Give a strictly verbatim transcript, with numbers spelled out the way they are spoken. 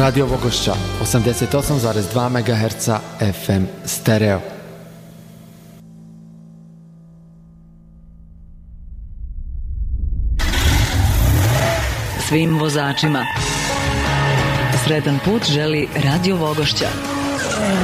Radio Vogošća, osamdeset osam zarez dva megaherca F M stereo. Svim vozačima sretan put želi Radio Vogošća.